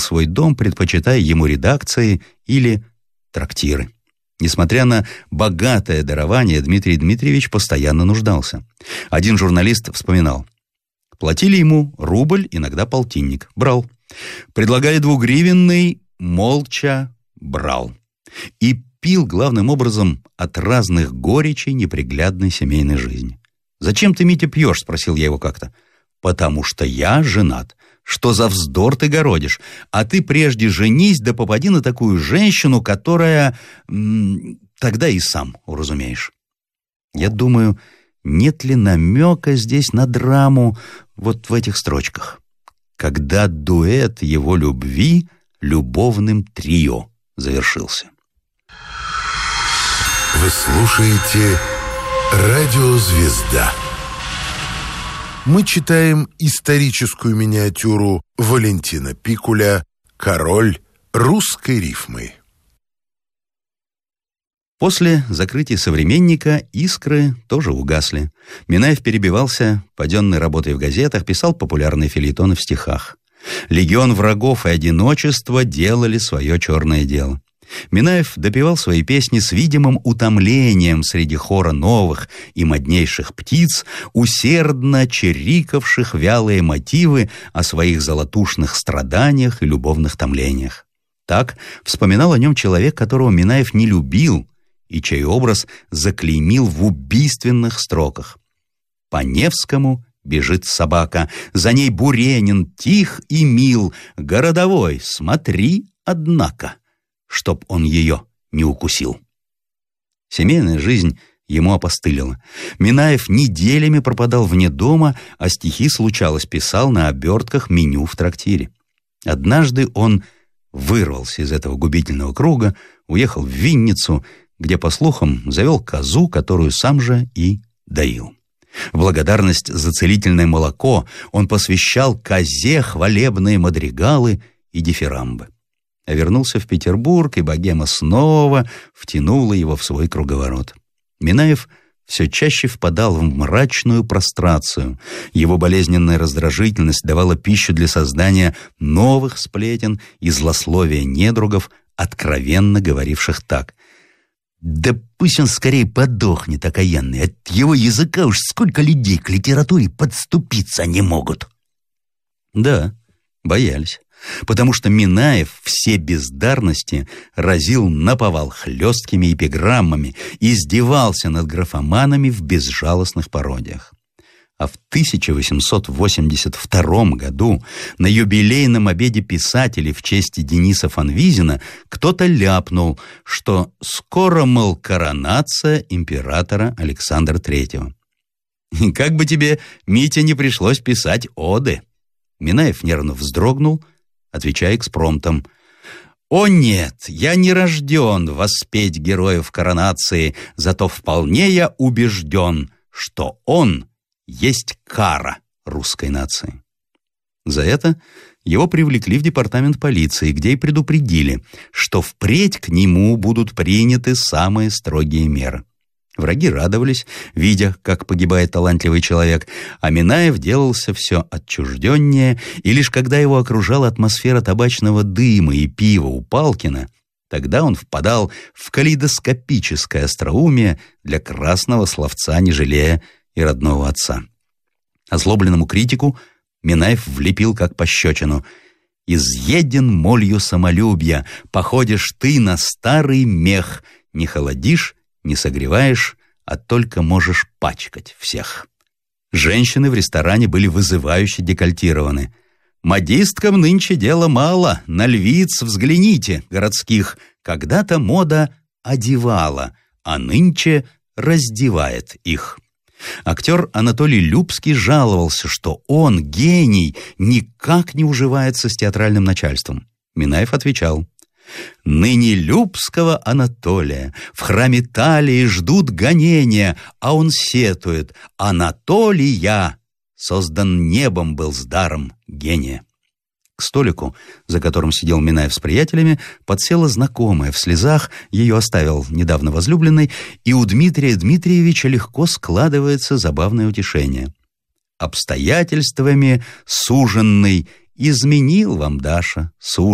свой дом, предпочитая ему редакции или трактиры. Несмотря на богатое дарование, Дмитрий Дмитриевич постоянно нуждался. Один журналист вспоминал: платили ему рубль, иногда полтинник. Брал. Предлагали 2-гривенный, молча брал. И пил главным образом от разных горечей неприглядной семейной жизни. «Зачем ты, Митя, пьешь?» — спросил я его как-то. «Потому что я женат. Что за вздор ты городишь? А ты прежде женись, да попади на такую женщину, которая... тогда и сам уразумеешь». Я думаю, нет ли намека здесь на драму вот в этих строчках. Когда дуэт его любви любовным трио завершился. Вы слушаете «Радио Звезда». Мы читаем историческую миниатюру Валентина Пикуля «Король русской рифмы». После закрытия «Современника» искры тоже угасли. Минаев перебивался паденной работой в газетах, писал популярные фельетоны в стихах. Легион врагов и одиночество делали свое черное дело. Минаев допевал свои песни с видимым утомлением среди хора новых и моднейших птиц, усердно чирикавших вялые мотивы о своих золотушных страданиях и любовных томлениях. Так вспоминал о нем человек, которого Минаев не любил и чей образ заклеймил в убийственных строках. «По Невскому бежит собака, за ней Буренин тих и мил, городовой, смотри, однако, чтоб он ее не укусил». Семейная жизнь ему опостылила. Минаев неделями пропадал вне дома, а стихи, случалось, писал на обертках меню в трактире. Однажды он вырвался из этого губительного круга, уехал в Винницу, где, по слухам, завел козу, которую сам же и доил. В благодарность за целительное молоко он посвящал козе хвалебные мадригалы и дифирамбы. А вернулся в Петербург, и богема снова втянула его в свой круговорот. Минаев все чаще впадал в мрачную прострацию. Его болезненная раздражительность давала пищу для создания новых сплетен и злословия недругов, откровенно говоривших так: «Да пусть он скорее подохнет, окаянный, от его языка уж сколько людей к литературе подступиться не могут». Да, боялись, потому что Минаев все бездарности разил наповал хлесткими эпиграммами, издевался над графоманами в безжалостных пародиях. А в 1882 году на юбилейном обеде писателей в честь Дениса Фанвизина кто-то ляпнул, что скоро, мол, коронация императора Александра III. «Как бы тебе, Митя, не пришлось писать оды». Минаев нервно вздрогнул, отвечая экспромтом: «О нет, я не рожден воспеть героев коронации, зато вполне я убежден, что он есть кара русской нации». За это его привлекли в департамент полиции, где и предупредили, что впредь к нему будут приняты самые строгие меры. Враги радовались, видя, как погибает талантливый человек, а Минаев делался все отчужденнее, и лишь когда его окружала атмосфера табачного дыма и пива у Палкина, тогда он впадал в калейдоскопическое остроумие для красного словца, не жалея и родного отца. Озлобленному критику Минаев влепил как пощечину: «Изъеден молью самолюбия, походишь ты на старый мех, не холодишь, не согреваешь, а только можешь пачкать всех». Женщины в ресторане были вызывающе декольтированы. «Модисткам нынче дела мало, на львиц взгляните, городских. Когда-то мода одевала, а нынче раздевает их». Актер Анатолий Любский жаловался, что он, гений, никак не уживается с театральным начальством. Минаев отвечал: «Ныне Любского Анатолия в храме Талии ждут гонения, а он сетует: Анатолия создан небом был с даром гения». К столику, за которым сидел Минаев с приятелями, подсела знакомая в слезах, ее оставил недавно возлюбленный, и у Дмитрия Дмитриевича легко складывается забавное утешение: «Обстоятельствами суженный изменил вам, Даша,